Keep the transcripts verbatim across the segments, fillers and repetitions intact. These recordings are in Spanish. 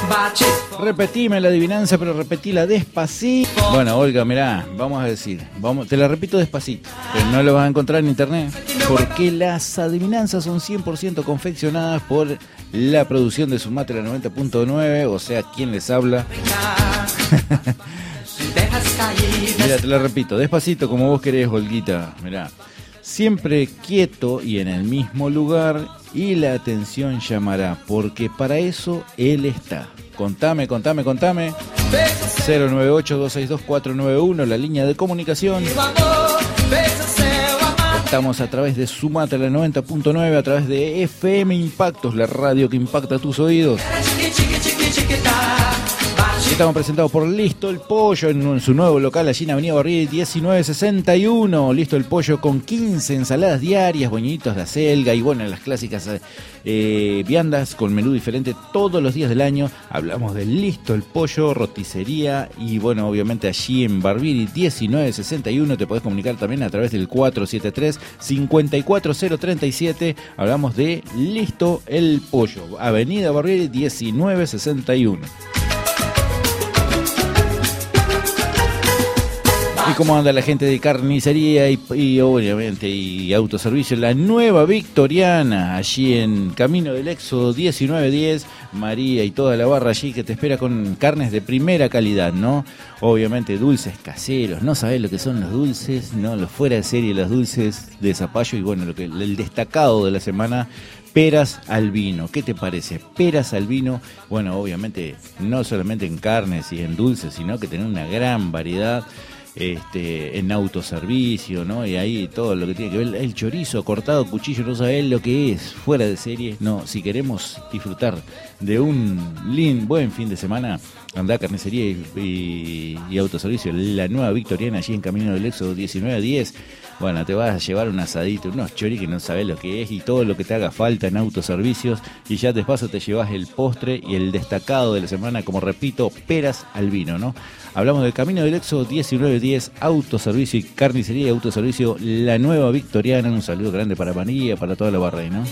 Repetime la adivinanza, pero repetila despacito. Bueno, Olga, mirá, vamos a decir, vamos, te la repito despacito, pero no lo vas a encontrar en internet, porque las adivinanzas son cien por ciento confeccionadas por la producción de Sumatra noventa punto nueve, o sea, ¿quién les habla? Mira, te la repito, despacito como vos querés, Olguita, mirá. Siempre quieto y en el mismo lugar, y la atención llamará, porque para eso él está. Contame, contame, contame. cero nueve ocho, dos seis dos, cuatro nueve uno, la línea de comunicación. Estamos a través de Sumatra noventa punto nueve, a través de F M Impactos, la radio que impacta tus oídos. Estamos presentados por Listo el Pollo en su nuevo local allí en Avenida Barrieri diecinueve sesenta y uno. Listo el Pollo con quince ensaladas diarias, boñitos de acelga y bueno, las clásicas eh, viandas con menú diferente todos los días del año. Hablamos de Listo el Pollo, roticería y bueno, obviamente allí en Barrieri diecinueve sesenta y uno te podés comunicar también a través del cuatro siete tres, cinco cuatro cero tres siete. Hablamos de Listo el Pollo, Avenida Barrieri diecinueve sesenta y uno. ¿Y cómo anda la gente de carnicería y, y obviamente y autoservicio? La Nueva Victoriana, allí en Camino del Éxodo diecinueve diez, María y toda la barra allí que te espera con carnes de primera calidad, ¿no? Obviamente dulces caseros, no sabés lo que son los dulces, no, los fuera de serie, los dulces de zapallo y bueno, lo que el destacado de la semana, peras al vino. ¿Qué te parece? Peras al vino, bueno, obviamente no solamente en carnes y en dulces, sino que tiene una gran variedad. Este, en autoservicio, ¿no? Y ahí todo lo que tiene que ver, el chorizo cortado, cuchillo, no sabés lo que es, fuera de serie. No, si queremos disfrutar de un lindo, buen fin de semana, andá a carnicería y, y, y autoservicio, la Nueva Victoriana, allí en Camino del Éxodo diecinueve diez. Bueno, te vas a llevar un asadito, unos choris que no sabés lo que es y todo lo que te haga falta en autoservicios y ya de paso te llevas el postre y el destacado de la semana, como repito, peras al vino, ¿no? Hablamos del Camino del Éxodo diecinueve diez, autoservicio y carnicería y autoservicio, la Nueva Victoriana. Un saludo grande para María, para toda la barra, ¿no?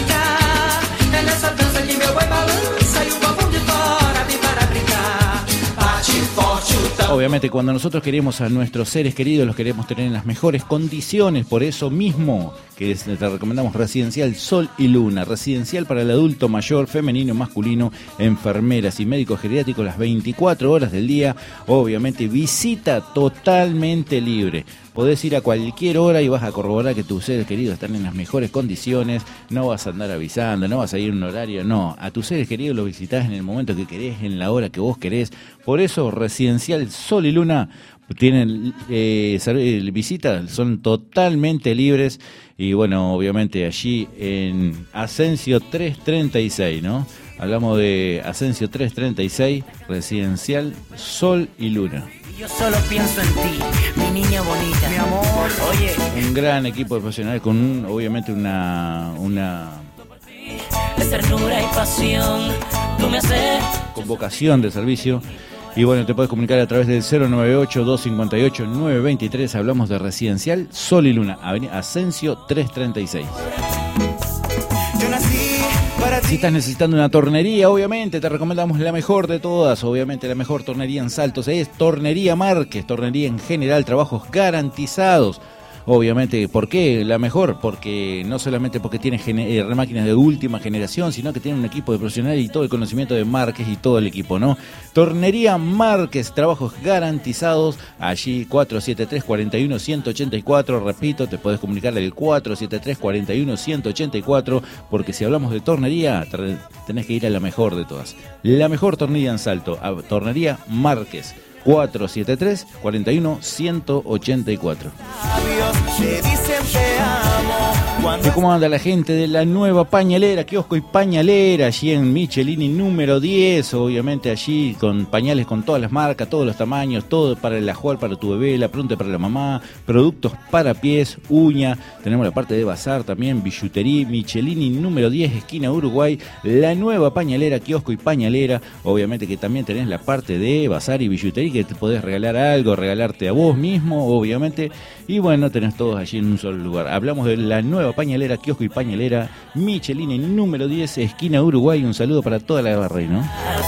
Obviamente cuando nosotros queremos a nuestros seres queridos los queremos tener en las mejores condiciones, por eso mismo que te recomendamos Residencial Sol y Luna, residencial para el adulto mayor, femenino, masculino, enfermeras y médicos geriátricos las veinticuatro horas del día, obviamente visita totalmente libre. Podés ir a cualquier hora y vas a corroborar que tus seres queridos están en las mejores condiciones, no vas a andar avisando, no vas a ir en un horario, no, a tus seres queridos los visitás en el momento que querés, en la hora que vos querés, por eso Residencial Sol y Luna tienen eh, visitas, son totalmente libres y bueno, obviamente allí en Asensio trescientos treinta y seis, ¿no? Hablamos de Asensio trescientos treinta y seis, Residencial Sol y Luna. Yo solo pienso en ti, mi niña bonita, mi amor. Oye, un gran equipo de profesionales con un, obviamente una una es ternura y pasión. Tú me haces con vocación de servicio. Y bueno, te puedes comunicar a través del cero nueve ocho, dos cinco ocho, nueve dos tres. Hablamos de Residencial Sol y Luna, Avenida Asensio trescientos treinta y seis. Yo nací. Si estás necesitando una tornería, obviamente te recomendamos la mejor de todas, obviamente la mejor tornería en Saltos es Tornería Márquez, tornería en general, trabajos garantizados. Obviamente, ¿por qué la mejor? Porque no solamente porque tiene eh, máquinas de última generación, sino que tiene un equipo de profesionales y todo el conocimiento de Márquez y todo el equipo, ¿no? Tornería Márquez, trabajos garantizados, allí cuatro siete tres, cuatro uno, uno ocho cuatro, repito, te puedes comunicar al cuatro siete tres, cuatro uno, uno ocho cuatro, porque si hablamos de tornería, tenés que ir a la mejor de todas. La mejor tornería en Salto, a Tornería Márquez. cuatro siete tres, cuatro uno, uno ocho cuatro. ¿Y cómo anda la gente de la Nueva Pañalera, kiosco y pañalera, allí en Michelini número diez? Obviamente allí con pañales con todas las marcas, todos los tamaños, todo para el ajuar para tu bebé, la pronta para la mamá, productos para pies, uña. Tenemos la parte de bazar también, billutería, Michelini número diez, esquina Uruguay, la Nueva Pañalera, kiosco y pañalera. Obviamente que también tenés la parte de bazar y billutería, que te podés regalar algo, regalarte a vos mismo, obviamente. Y bueno, tenés todos allí en un solo lugar. Hablamos de la Nueva Nueva Pañalera, kiosco y pañalera, Michelini número diez, esquina Uruguay. Un saludo para toda la barra, ¿no?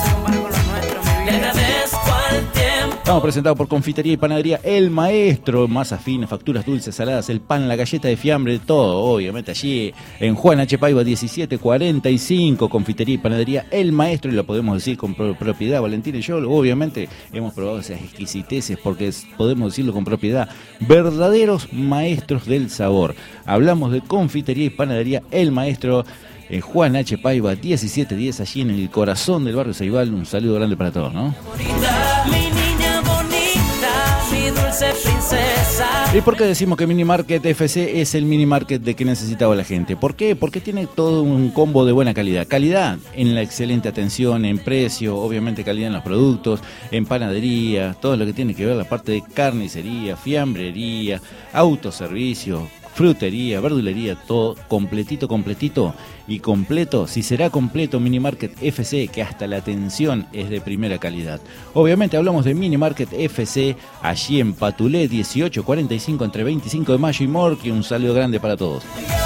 Estamos presentados por Confitería y Panadería El Maestro, masas finas, facturas dulces, saladas, el pan, la galleta de fiambre, todo, obviamente allí en Juan H. Paiva diecisiete cuarenta y cinco, Confitería y Panadería El Maestro, y lo podemos decir con pro- propiedad, Valentín y yo, obviamente hemos probado esas exquisiteces porque es, podemos decirlo con propiedad, verdaderos maestros del sabor. Hablamos de Confitería y Panadería El Maestro, en Juan H. Paiva diecisiete diez, allí en el corazón del barrio Ceibal. Un saludo grande para todos, ¿no? ¿Y por qué decimos que Mini Market F C es el mini market de que necesitaba la gente? ¿Por qué? Porque tiene todo un combo de buena calidad. Calidad en la excelente atención, en precio, obviamente calidad en los productos, en panadería, todo lo que tiene que ver la parte de carnicería, fiambrería, autoservicio, frutería, verdulería, todo completito, completito y completo. Si será completo Mini Market F C, que hasta la atención es de primera calidad. Obviamente hablamos de Mini Market F C, allí en Patulé dieciocho cuarenta y cinco, entre veinticinco de mayo y Morqui. Un saludo grande para todos.